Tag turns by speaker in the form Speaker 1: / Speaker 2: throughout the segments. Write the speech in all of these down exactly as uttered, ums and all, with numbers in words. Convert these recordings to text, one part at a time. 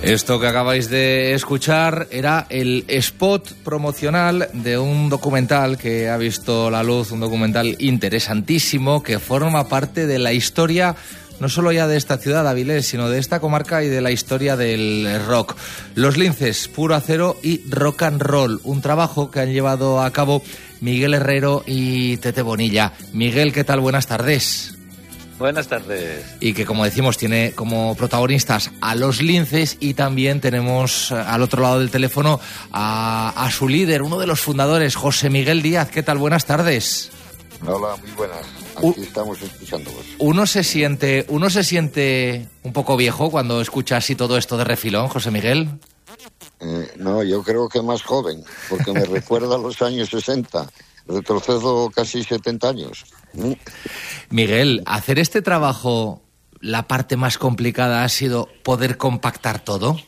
Speaker 1: Esto que acabáis de escuchar era el spot promocional de un documental que ha visto la luz, un documental interesantísimo que forma parte de la historia no solo ya de esta ciudad, Avilés, sino de esta comarca y de la historia del rock. Los Linces, Puro Acero y Rock and Roll, un trabajo que han llevado a cabo Miguel Herrero y Tete Bonilla. Miguel, ¿qué tal? Buenas tardes.
Speaker 2: Buenas tardes.
Speaker 1: Y que, como decimos, tiene como protagonistas a los Linces y también tenemos al otro lado del teléfono a, a su líder, uno de los fundadores, José Miguel Díaz. ¿Qué tal? Buenas tardes.
Speaker 3: Hola, muy buenas. Aquí uh, estamos escuchándolos.
Speaker 1: Uno se siente, uno se siente un poco viejo cuando escucha así todo esto de refilón, José Miguel.
Speaker 3: Eh, no, yo creo que más joven, porque me recuerda a los años sesenta. Retrocedo casi setenta años. ¿Mm?
Speaker 1: Miguel, hacer este trabajo, la parte más complicada ha sido poder compactar todo.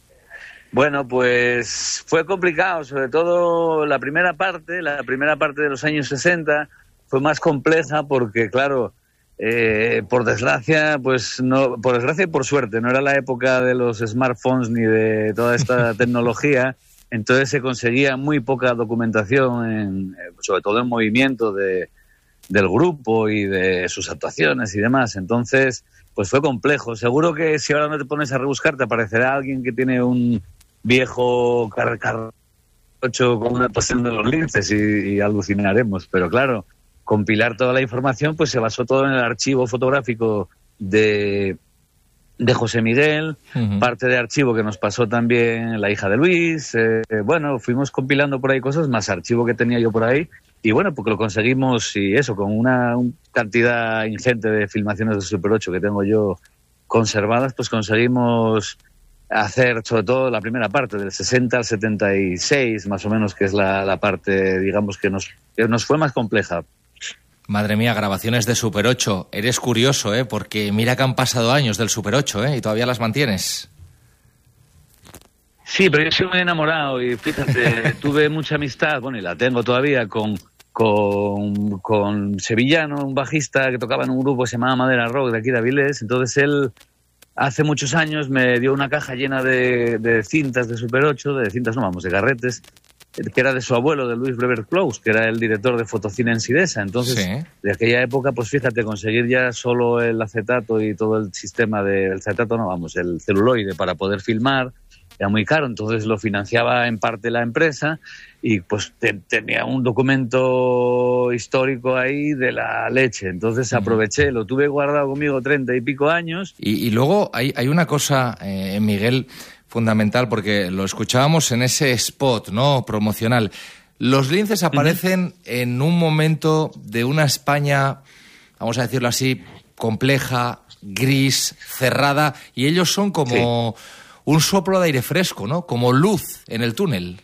Speaker 2: Bueno, pues fue complicado, sobre todo la primera parte, la primera parte de los años sesenta fue más compleja porque, claro, eh, por desgracia, pues no, por desgracia y por suerte, no era la época de los smartphones ni de toda esta tecnología. Entonces se conseguía muy poca documentación, en, sobre todo en movimiento de, del grupo y de sus actuaciones y demás. Entonces, pues fue complejo. Seguro que si ahora no te pones a rebuscar, te aparecerá alguien que tiene un viejo carrocho con una actuación de los Linces y, y alucinaremos. Pero claro, compilar toda la información, pues se basó todo en el archivo fotográfico de... de José Miguel, uh-huh. Parte de archivo que nos pasó también la hija de Luis. Eh, bueno, fuimos compilando por ahí cosas, más archivo que tenía yo por ahí. Y bueno, porque lo conseguimos, y eso, con una, una cantidad ingente de filmaciones de Super ocho que tengo yo conservadas, pues conseguimos hacer, sobre todo, la primera parte, del sesenta al setenta y seis, más o menos, que es la, la parte, digamos, que nos, que nos fue más compleja.
Speaker 1: Madre mía, grabaciones de Super ocho. Eres curioso, ¿eh? Porque mira que han pasado años del Super ocho, ¿eh? Y todavía las mantienes.
Speaker 2: Sí, pero yo soy muy enamorado y fíjate, tuve mucha amistad, bueno, y la tengo todavía, con, con, con Sevillano, un bajista que tocaba en un grupo que se llamaba Madera Rock de aquí de Avilés. Entonces él, hace muchos años, me dio una caja llena de, de cintas de Super ocho, de cintas no, vamos, de carretes, que era de su abuelo, de Luis Brever Close, que era el director de Fotocine en Sidesa. Entonces, sí. De aquella época, pues fíjate, conseguir ya solo el acetato y todo el sistema del acetato, no, vamos, el celuloide para poder filmar, era muy caro. Entonces lo financiaba en parte la empresa y pues te, tenía un documento histórico ahí de la leche. Entonces uh-huh. aproveché, lo tuve guardado conmigo treinta y pico años.
Speaker 1: Y, y luego hay, hay una cosa, eh, Miguel, fundamental, porque lo escuchábamos en ese spot, ¿no?, promocional. Los Linces aparecen uh-huh. en un momento de una España, vamos a decirlo así, compleja, gris, cerrada, y ellos son como sí. un soplo de aire fresco, ¿no?, como luz en el túnel.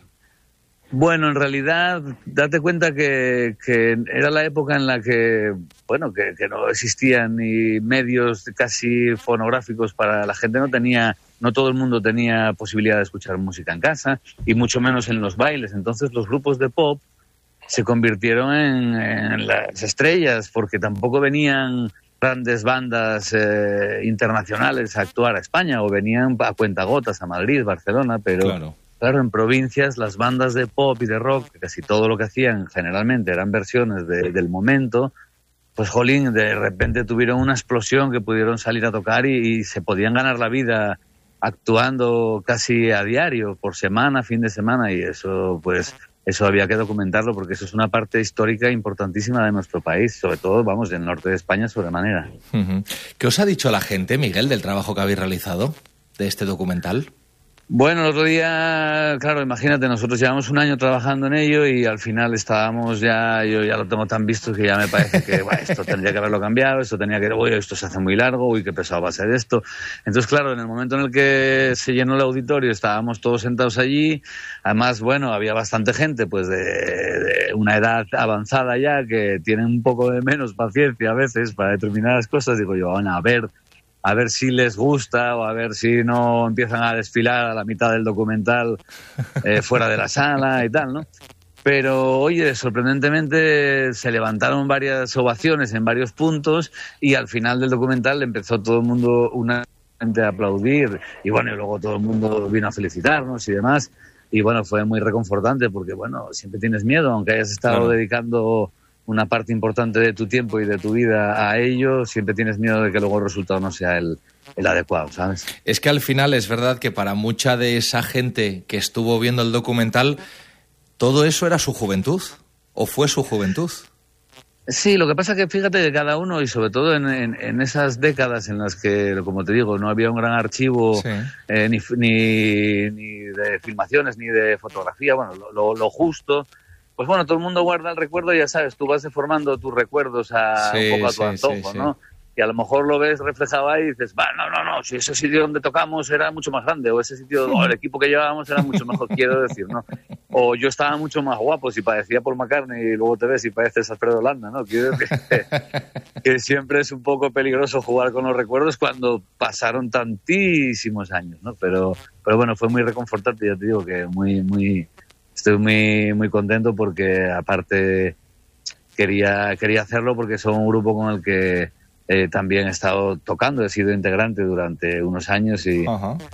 Speaker 2: Bueno, en realidad, date cuenta que, que era la época en la que, bueno, que, que no existían ni medios casi fonográficos para la gente, no tenía, no todo el mundo tenía posibilidad de escuchar música en casa, y mucho menos en los bailes. Entonces los grupos de pop se convirtieron en, en las estrellas, porque tampoco venían grandes bandas eh, internacionales a actuar a España, o venían a cuentagotas a Madrid, Barcelona, pero... Claro. Claro, en provincias las bandas de pop y de rock, que casi todo lo que hacían generalmente eran versiones de, del momento, pues jolín, de repente tuvieron una explosión que pudieron salir a tocar y, y se podían ganar la vida actuando casi a diario, por semana, fin de semana, y eso pues eso había que documentarlo porque eso es una parte histórica importantísima de nuestro país, sobre todo, vamos, del norte de España sobremanera.
Speaker 1: Uh-huh. ¿Qué os ha dicho la gente, Miguel, del trabajo que habéis realizado, de este documental?
Speaker 2: Bueno, el otro día, claro, imagínate, nosotros llevamos un año trabajando en ello y al final estábamos ya, yo ya lo tengo tan visto que ya me parece que bueno, esto tendría que haberlo cambiado, esto tenía que, uy, esto se hace muy largo, uy, qué pesado va a ser esto. Entonces, claro, en el momento en el que se llenó el auditorio, estábamos todos sentados allí, además, bueno, había bastante gente, pues de, de una edad avanzada ya, que tienen un poco de menos paciencia a veces para determinadas cosas. Digo yo, bueno, a ver... a ver si les gusta o a ver si no empiezan a desfilar a la mitad del documental eh, fuera de la sala y tal, ¿no? Pero, oye, sorprendentemente se levantaron varias ovaciones en varios puntos y al final del documental empezó todo el mundo una gente a aplaudir, y bueno, y luego todo el mundo vino a felicitarnos y demás, y bueno, fue muy reconfortante porque, bueno, siempre tienes miedo, aunque hayas estado
Speaker 1: claro.
Speaker 2: dedicando una parte importante de tu tiempo y de tu vida a ello, siempre tienes miedo de que luego el resultado no sea el, el adecuado, ¿sabes?
Speaker 1: Es que al final es verdad que para mucha de esa gente que estuvo viendo el documental, todo eso era su juventud, o fue su juventud.
Speaker 2: Sí, lo que pasa es que fíjate que cada uno, y sobre todo en, en, en esas décadas en las que, como te digo, no había un gran archivo, sí. eh, ni, ni, ni de filmaciones, ni de fotografía, bueno, lo, lo, lo justo, pues bueno, todo el mundo guarda el recuerdo, ya sabes, tú vas deformando tus recuerdos a sí, un poco a tu sí, antojo, sí, ¿no? Sí. Y a lo mejor lo ves reflejado ahí y dices, va, no, no, no, si ese sitio donde tocamos era mucho más grande, o ese sitio, o el equipo que llevábamos era mucho mejor, quiero decir, ¿no? O yo estaba mucho más guapo, si parecía Paul McCartney y luego te ves y pareces Alfredo Landa, ¿no? Quiero decir que, que siempre es un poco peligroso jugar con los recuerdos cuando pasaron tantísimos años, ¿no? Pero, pero bueno, fue muy reconfortante, ya te digo que muy, muy, estoy muy, muy contento porque aparte quería, quería hacerlo porque son un grupo con el que Eh, también he estado tocando, he sido integrante durante unos años y, uh-huh.